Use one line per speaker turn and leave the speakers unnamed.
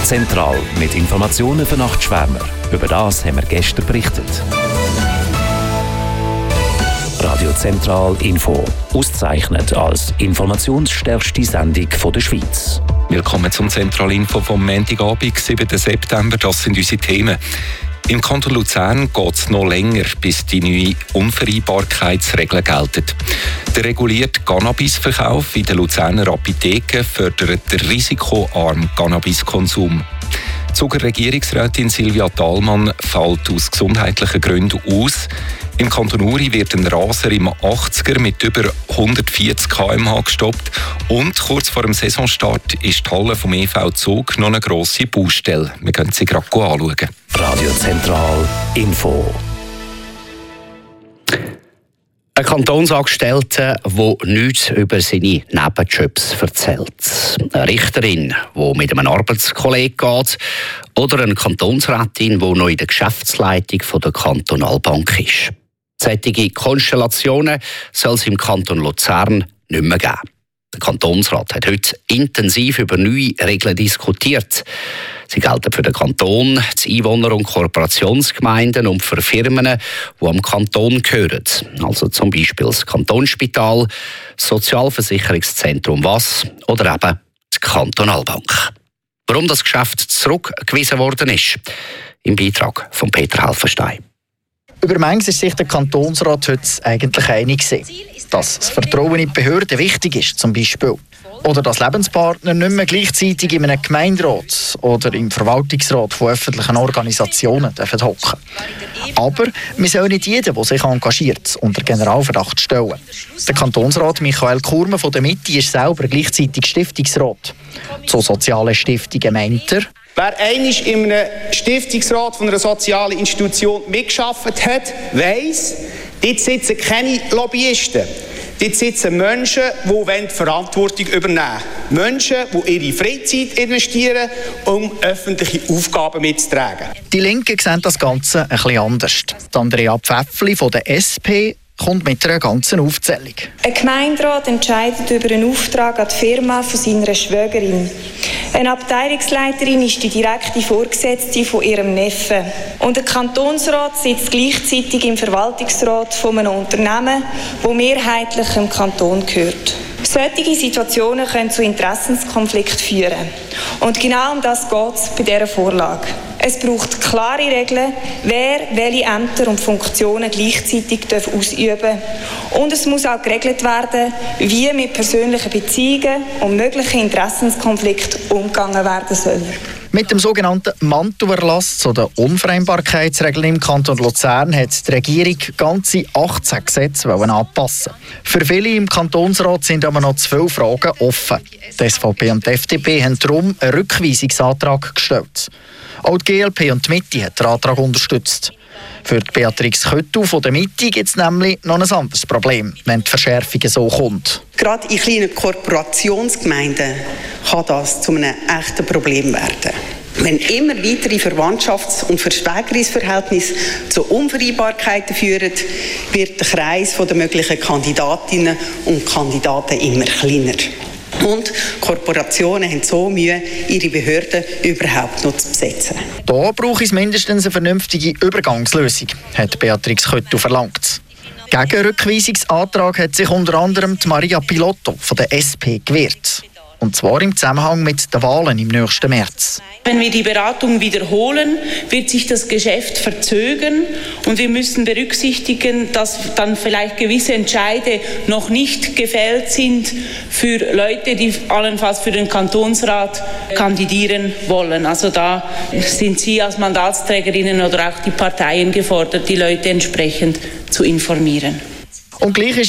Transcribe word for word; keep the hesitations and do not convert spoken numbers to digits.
Zentral mit Informationen für Nachtschwärmer. Über das haben wir gestern berichtet. Radio Zentral Info, ausgezeichnet als informationsstärkste Sendung der Schweiz.
Willkommen zum Zentral Info vom Montagabend, siebten September. Das sind unsere Themen. Im Kanton Luzern geht es noch länger, bis die neuen Unvereinbarkeitsregeln gelten. Der regulierte Cannabisverkauf in den Luzerner Apotheken fördert den risikoarmen Cannabiskonsum. Die Zuger Regierungsrätin Silvia Thalmann fällt aus gesundheitlichen Gründen aus. Im Kanton Uri wird ein Raser im achtziger mit über hundertvierzig Kilometer pro Stunde gestoppt. Und kurz vor dem Saisonstart ist die Halle vom E V Zug noch eine grosse Baustelle. Wir können sie gerade anschauen.
Radio Zentral Info.
Ein Kantonsangestellter, der nichts über seine Nebenjobs erzählt. Eine Richterin, die mit einem Arbeitskollegen geht. Oder eine Kantonsrätin, die noch in der Geschäftsleitung der Kantonalbank ist. Solche Konstellationen soll es im Kanton Luzern nicht mehr geben. Der Kantonsrat hat heute intensiv über neue Regeln diskutiert. Sie gelten für den Kanton, die Einwohner- und Kooperationsgemeinden und für Firmen, die am Kanton gehören. Also zum Beispiel das Kantonsspital, das Sozialversicherungszentrum W A S oder eben die Kantonalbank. Warum das Geschäft zurückgewiesen worden ist, im Beitrag von Peter Helfenstein.
Über manches ist sich der Kantonsrat heute eigentlich einig, dass das Vertrauen in die Behörden wichtig ist, zum Beispiel. Oder dass Lebenspartner nicht mehr gleichzeitig in einem Gemeinderat oder im Verwaltungsrat von öffentlichen Organisationen hocken dürfen. Aber wir sollen nicht jeden, der sich engagiert, unter Generalverdacht stellen. Der Kantonsrat Michael Kurme von der Mitte ist selber gleichzeitig Stiftungsrat. Zu sozialen Stiftungen meint er:
Wer einmal in einem Stiftungsrat von einer sozialen Institution mitgearbeitet hat, weiss, dort sitzen keine Lobbyisten. Dort sitzen Menschen, die die Verantwortung übernehmen wollen. Menschen, die ihre Freizeit investieren, um öffentliche Aufgaben mitzutragen.
Die Linken sehen das Ganze ein bisschen anders. Andrea Pfäffli von der S P kommt mit einer ganzen Aufzählung.
Ein Gemeinderat entscheidet über einen Auftrag an die Firma von seiner Schwägerin. Eine Abteilungsleiterin ist die direkte Vorgesetzte von ihrem Neffen. Und der Kantonsrat sitzt gleichzeitig im Verwaltungsrat von einem Unternehmen, das mehrheitlich dem Kanton gehört. Solche Situationen können zu Interessenskonflikten führen. Und genau um das geht es bei dieser Vorlage. Es braucht klare Regeln, wer welche Ämter und Funktionen gleichzeitig ausüben darf. Und es muss auch geregelt werden, wie mit persönlichen Beziehungen und möglichen Interessenskonflikten umgegangen werden soll.
Mit dem sogenannten Mantelerlass zu den Unvereinbarkeitsregeln im Kanton Luzern hat die Regierung ganze achtzehn Gesetze anpassen. Für viele im Kantonsrat sind aber noch zwölf Fragen offen. Die S V P und die F D P haben darum einen Rückweisungsantrag gestellt. Auch die G L P und die Mitte hat den Antrag unterstützt. Für die Beatrix Köttu von der Mitte gibt es nämlich noch ein anderes Problem, wenn die Verschärfung so kommt.
Gerade in kleinen Kooperationsgemeinden kann das zu einem echten Problem werden. Wenn immer weitere Verwandtschafts- und Verschwägerungsverhältnisse zu Unvereinbarkeiten führen, wird der Kreis der möglichen Kandidatinnen und Kandidaten immer kleiner. Und Korporationen haben so Mühe, ihre Behörden überhaupt noch zu besetzen.
Da braucht es mindestens eine vernünftige Übergangslösung, hat Beatrix Köttu verlangt. Gegen den Rückweisungsantrag hat sich unter anderem die Maria Pilotto von der S P gewehrt. Und zwar im Zusammenhang mit den Wahlen im nächsten März.
Wenn wir die Beratung wiederholen, wird sich das Geschäft verzögern und wir müssen berücksichtigen, dass dann vielleicht gewisse Entscheide noch nicht gefällt sind für Leute, die allenfalls für den Kantonsrat kandidieren wollen. Also da sind Sie als Mandatsträgerinnen oder auch die Parteien gefordert, die Leute entsprechend zu informieren.
Und gleich ist